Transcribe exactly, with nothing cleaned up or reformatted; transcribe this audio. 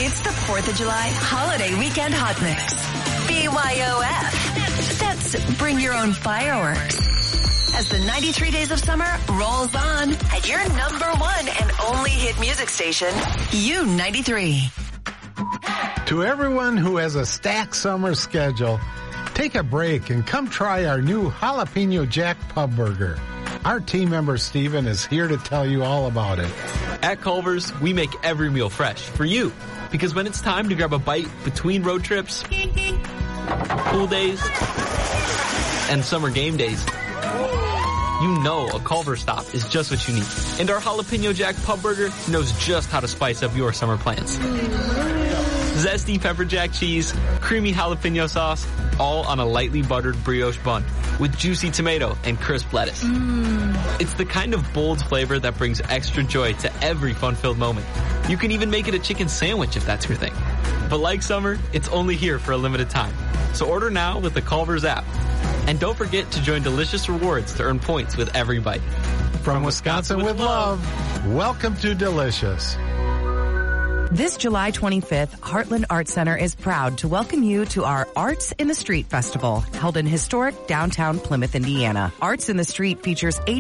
It's the fourth of July Holiday Weekend Hot Mix. B Y O F. That's Bring Your Own Fireworks. As the ninety-three Days of Summer rolls on at your number one and only hit music station, U ninety-three. To everyone who has a stacked summer schedule, take a break and come try our new Jalapeno Jack Pub Burger. Our team member Steven is here to tell you all about it. At Culver's, we make every meal fresh for you. Because when it's time to grab a bite between road trips, pool days, and summer game days, you know a Culver's stop is just what you need. And our Jalapeno Jack Pub Burger knows just how to spice up your summer plans. Zesty pepper jack cheese, creamy jalapeno sauce, all on a lightly buttered brioche bun with juicy tomato and crisp lettuce. Mm. It's the kind of bold flavor that brings extra joy to every fun-filled moment. You can even make it a chicken sandwich if that's your thing. But like summer, it's only here for a limited time. So order now with the Culver's app. And don't forget to join Delicious Rewards to earn points with every bite. From, From Wisconsin, Wisconsin with love, welcome to Delicious. This July twenty-fifth, Heartland Arts Center is proud to welcome you to our Arts in the Street Festival, held in historic downtown Plymouth, Indiana. Arts in the Street features eighty